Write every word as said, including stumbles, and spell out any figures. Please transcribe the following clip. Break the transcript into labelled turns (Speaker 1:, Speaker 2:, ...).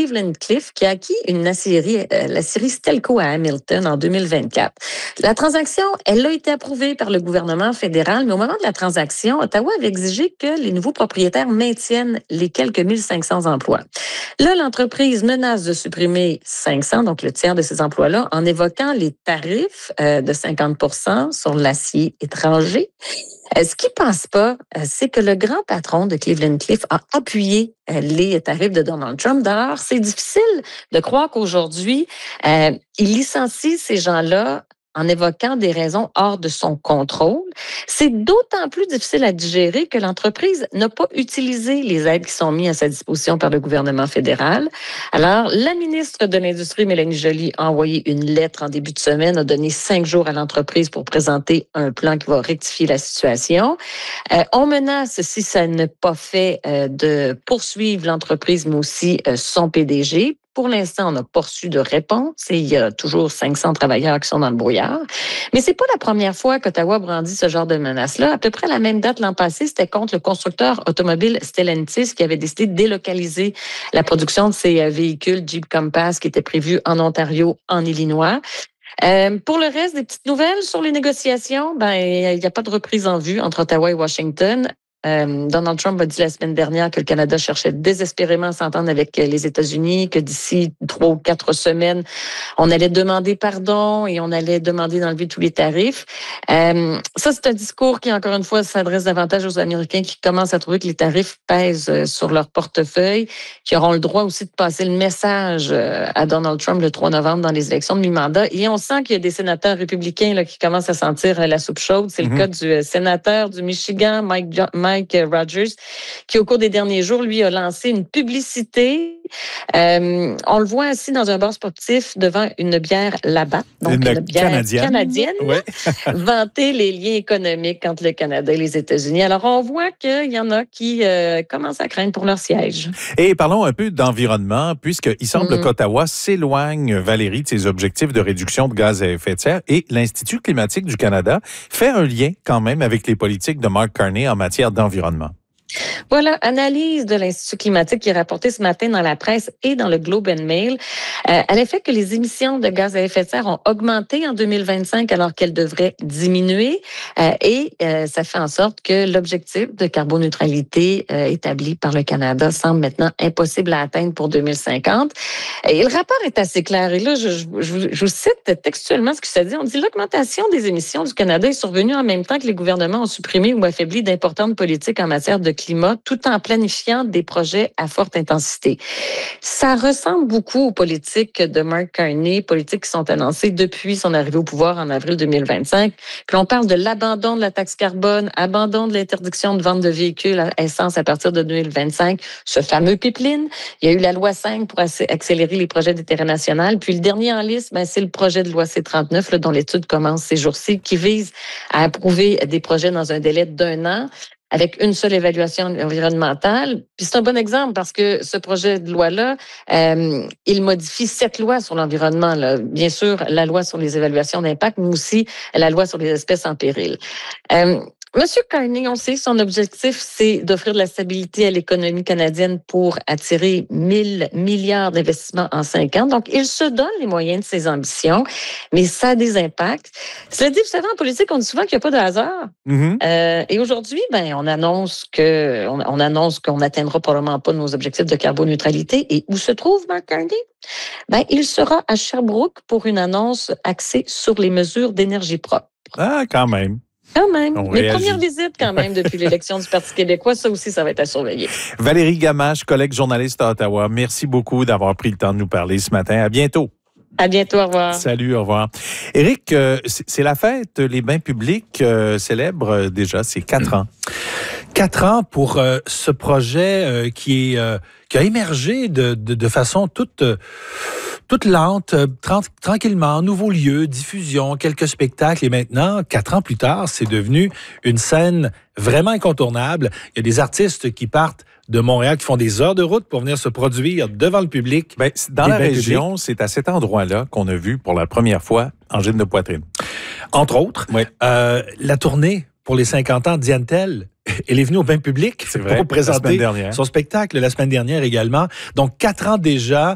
Speaker 1: Cleveland Cliffs qui a acquis une aciérie, euh, la série Stelco à Hamilton en deux mille vingt-quatre. La transaction, elle a été approuvée par le gouvernement fédéral, mais au moment de la transaction, Ottawa avait exigé que les nouveaux propriétaires maintiennent les quelques mille cinq cents emplois. Là, l'entreprise menace de supprimer cinq cents, donc le tiers de ces emplois-là, en évoquant les tarifs euh, de cinquante pour cent sur l'acier étranger. Euh, ce qu'ils ne pensent pas, euh, c'est que le grand patron de Cleveland Cliffs a appuyé euh, les tarifs de Donald Trump. D'ailleurs, c'est difficile de croire qu'aujourd'hui, euh, il licencie ces gens-là en évoquant des raisons hors de son contrôle. C'est d'autant plus difficile à digérer que l'entreprise n'a pas utilisé les aides qui sont mises à sa disposition par le gouvernement fédéral. Alors, la ministre de l'Industrie, Mélanie Joly, a envoyé une lettre en début de semaine, a donné cinq jours à l'entreprise pour présenter un plan qui va rectifier la situation. Euh, on menace, si ça n'est pas fait, euh, de poursuivre l'entreprise, mais aussi euh, son P D G. Pour l'instant, on n'a pas reçu de réponse et il y a toujours cinq cents travailleurs qui sont dans le brouillard. Mais c'est pas la première fois qu'Ottawa brandit ce genre de menace-là. À peu près la même date l'an passé, c'était contre le constructeur automobile Stellantis qui avait décidé de délocaliser la production de ses véhicules Jeep Compass qui étaient prévus en Ontario, en Illinois. Euh, pour le reste, des petites nouvelles sur les négociations, ben il n'y a pas de reprise en vue entre Ottawa et Washington. Euh, Donald Trump a dit la semaine dernière que le Canada cherchait désespérément à s'entendre avec les États-Unis, que d'ici trois ou quatre semaines, on allait demander pardon et on allait demander d'enlever tous les tarifs. Euh, ça, c'est un discours qui, encore une fois, s'adresse davantage aux Américains qui commencent à trouver que les tarifs pèsent sur leur portefeuille, qui auront le droit aussi de passer le message à Donald Trump le trois novembre dans les élections de mi-mandat. Et on sent qu'il y a des sénateurs républicains là, qui commencent à sentir la soupe chaude. C'est mm-hmm. le cas du sénateur du Michigan, Mike John- Mike Rogers, qui au cours des derniers jours, lui, a lancé une publicité. Euh, on le voit assis dans un bar sportif devant une bière Labatt, donc une, une bière canadienne, canadienne
Speaker 2: ouais.
Speaker 1: vanter les liens économiques entre le Canada et les États-Unis. Alors, on voit qu'il y en a qui euh, commencent à craindre pour leur siège.
Speaker 2: Et parlons un peu d'environnement, puisqu'il semble mmh. qu'Ottawa s'éloigne, Valérie, de ses objectifs de réduction de gaz à effet de serre et l'Institut climatique du Canada fait un lien quand même avec les politiques de Mark Carney en matière d'environnement.
Speaker 1: Voilà, analyse de l'Institut climatique qui est rapportée ce matin dans la presse et dans le Globe and Mail. Euh, à l'effet que les émissions de gaz à effet de serre ont augmenté en deux mille vingt-cinq alors qu'elles devraient diminuer. Euh, et euh, ça fait en sorte que l'objectif de carboneutralité euh, établi par le Canada semble maintenant impossible à atteindre pour deux mille cinquante. Et le rapport est assez clair. Et là, je, je, je, je vous cite textuellement ce que ça dit. On dit « L'augmentation des émissions du Canada est survenue en même temps que les gouvernements ont supprimé ou affaibli d'importantes politiques en matière de climat tout en planifiant des projets à forte intensité. » Ça ressemble beaucoup aux politiques de Mark Carney, politiques qui sont annoncées depuis son arrivée au pouvoir en avril deux mille vingt-cinq. Puis on parle de l'abandon de la taxe carbone, abandon de l'interdiction de vente de véhicules à essence à partir de deux mille vingt-cinq, ce fameux pipeline. Il y a eu la loi cinq pour accélérer les projets d'intérêt national. Puis le dernier en liste, ben, c'est le projet de loi C trente-neuf, là, dont l'étude commence ces jours-ci, qui vise à approuver des projets dans un délai d'un an, avec une seule évaluation environnementale. Puis c'est un bon exemple parce que ce projet de loi-là, euh, il modifie sept lois sur l'environnement, là. Bien sûr, la loi sur les évaluations d'impact, mais aussi la loi sur les espèces en péril. Euh, Monsieur Carney, on sait, son objectif, c'est d'offrir de la stabilité à l'économie canadienne pour attirer mille milliards d'investissements en cinq ans. Donc, il se donne les moyens de ses ambitions, mais ça a des impacts. Cela dit, vous savez, en politique, on dit souvent qu'il n'y a pas de hasard. Mm-hmm. Euh, et aujourd'hui, ben, on annonce que, on, on annonce qu'on n'atteindra probablement pas nos objectifs de carboneutralité. Et où se trouve Mark Carney? Ben, il sera à Sherbrooke pour une annonce axée sur les mesures d'énergie propre.
Speaker 2: Ah, quand même.
Speaker 1: Quand même. On Mais réagit. Première visite quand même depuis l'élection du Parti québécois, ça aussi, ça va être à surveiller.
Speaker 2: Valérie Gamache, collègue journaliste à Ottawa, merci beaucoup d'avoir pris le temps de nous parler ce matin. À bientôt.
Speaker 1: À bientôt, au revoir.
Speaker 2: Salut, au revoir. Éric, euh, c'est la fête, les bains publics euh, célèbrent euh, déjà, c'est quatre ans.
Speaker 3: Quatre ans pour euh, ce projet euh, qui, est, euh, qui a émergé de, de, de façon toute... Euh, toute lente, tra- tranquillement, nouveau lieu, diffusion, quelques spectacles. Et maintenant, quatre ans plus tard, c'est devenu une scène vraiment incontournable. Il y a des artistes qui partent de Montréal, qui font des heures de route pour venir se produire devant le public.
Speaker 2: Ben, dans la région, publics. C'est à cet endroit-là qu'on a vu pour la première fois Angine de poitrine.
Speaker 3: Entre autres,
Speaker 2: oui.
Speaker 3: euh, la tournée pour les cinquante ans d'Diane Tell. Elle est venue au bain public
Speaker 2: c'est vrai,
Speaker 3: pour présenter
Speaker 2: son
Speaker 3: spectacle la semaine dernière également. Donc, quatre ans déjà,